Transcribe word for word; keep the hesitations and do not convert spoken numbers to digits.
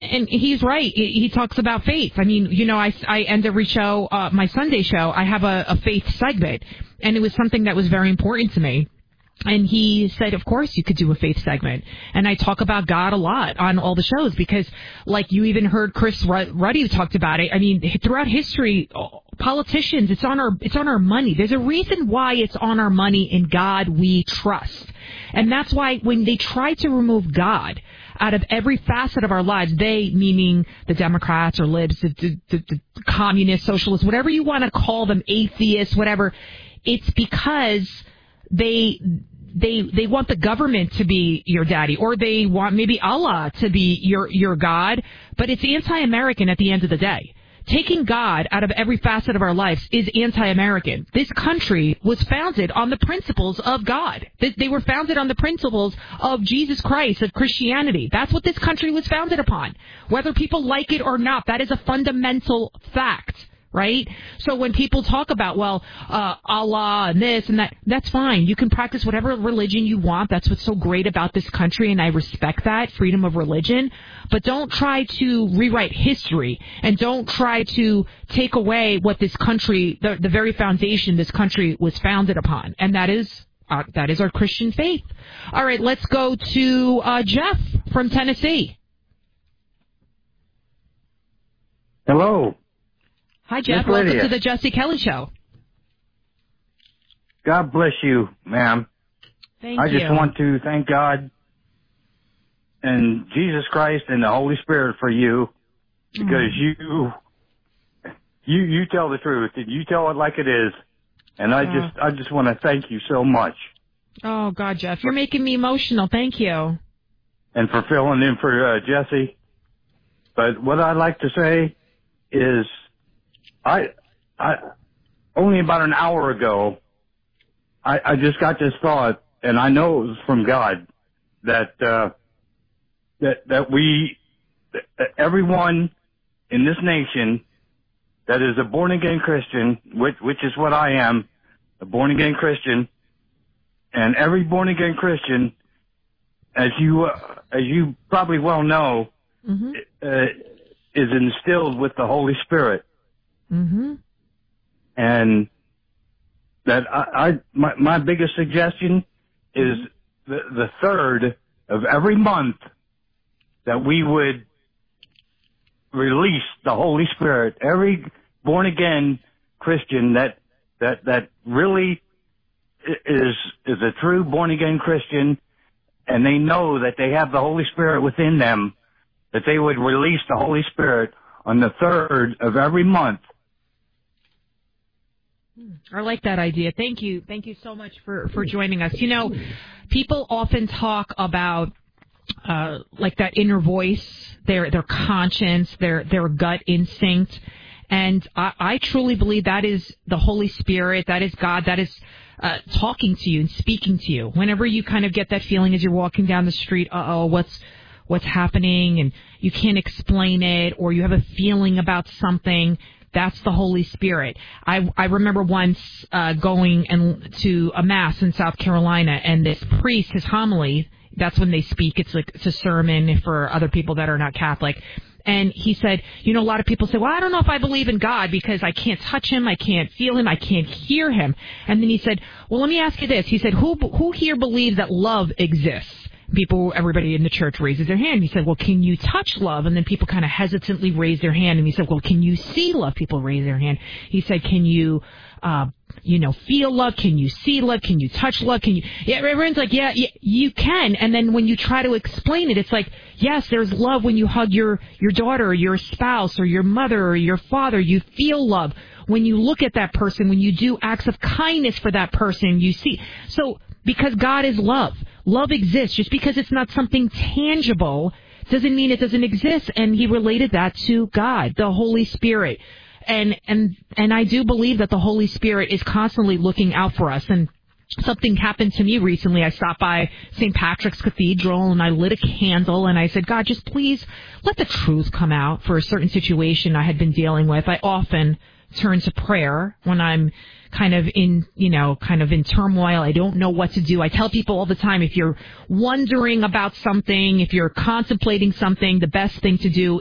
And he's right. He talks about faith. I mean, you know, I, I end every show, uh, my Sunday show, I have a, a faith segment, and it was something that was very important to me. And he said, of course, you could do a faith segment. And I talk about God a lot on all the shows because, like you even heard Chris Ruddy talked about it. I mean, throughout history, politicians, it's on our it's on our money. There's a reason why it's on our money. In God we trust. And that's why when they try to remove God out of every facet of our lives, they, meaning the Democrats or libs, the, the, the, the communists, socialists, whatever you want to call them, atheists, whatever, it's because they they they want the government to be your daddy, or they want maybe Allah to be your your God, but it's anti-American at the end of the day. Taking God out of every facet of our lives is anti-American. This country was founded on the principles of God. They were founded on the principles of Jesus Christ, of Christianity. That's what this country was founded upon. Whether people like it or not, that is a fundamental fact. Right? So when people talk about, well, uh, Allah and this and that, that's fine. You can practice whatever religion you want. That's what's so great about this country, and I respect that, freedom of religion. But don't try to rewrite history, and don't try to take away what this country, the, the very foundation this country was founded upon, and that is uh, that is our Christian faith. All right, let's go to uh, Jeff from Tennessee. Hello. Hi, Jeff. Miss Welcome Lydia. to the Jesse Kelly Show. God bless you, ma'am. Thank I you. just want to thank God and Jesus Christ and the Holy Spirit for you, because mm. you you you tell the truth and you tell it like it is, and I oh. just I just want to thank you so much. Oh God, Jeff, you're making me emotional. Thank you. And for filling in for uh, Jesse. But what I'd like to say is, I, I, only about an hour ago, I, I just got this thought, and I know it was from God, that, uh, that, that we, that everyone in this nation that is a born-again Christian, which, which is what I am, a born-again Christian, and every born-again Christian, as you, uh, as you probably well know, mm-hmm. uh, is instilled with the Holy Spirit. Mm-hmm. And that I, I my, my biggest suggestion is the, the third of every month that we would release the Holy Spirit. Every born again Christian that that that really is is a true born again Christian, and they know that they have the Holy Spirit within them, that they would release the Holy Spirit on the third of every month. I like that idea. Thank you. Thank you so much for, for joining us. You know, people often talk about uh, like that inner voice, their their conscience, their their gut instinct. And I, I truly believe that is the Holy Spirit, that is God, that is uh, talking to you and speaking to you. Whenever you kind of get that feeling as you're walking down the street, uh-oh, what's what's happening, and you can't explain it, or you have a feeling about something, that's the Holy Spirit. I, I remember once uh, going and to a mass in South Carolina, and this priest, his homily, that's when they speak. It's like it's a sermon for other people that are not Catholic. And he said, you know, a lot of people say, well, I don't know if I believe in God because I can't touch him, I can't feel him, I can't hear him. And then he said, well, let me ask you this. He said, who who here believes that love exists? People, everybody in the church raises their hand. He said, well, can you touch love? And then people kind of hesitantly raise their hand. And he said, well, can you see love? People raise their hand. He said, can you, uh, you know, feel love? Can you see love? Can you touch love? Can you, yeah, everyone's like, yeah, yeah, you can. And then when you try to explain it, it's like, yes, there's love when you hug your, your daughter or your spouse or your mother or your father. You feel love. When you look at that person, when you do acts of kindness for that person, you see. So, because God is love. Love exists. Just because it's not something tangible doesn't mean it doesn't exist. And he related that to God, the Holy Spirit. And and and I do believe that the Holy Spirit is constantly looking out for us. And something happened to me recently. I stopped by Saint Patrick's Cathedral and I lit a candle and I said, God, just please let the truth come out for a certain situation I had been dealing with. I often turn to prayer when I'm kind of in, you know, kind of in turmoil. I don't know what to do. I tell people all the time, if you're wondering about something, if you're contemplating something, the best thing to do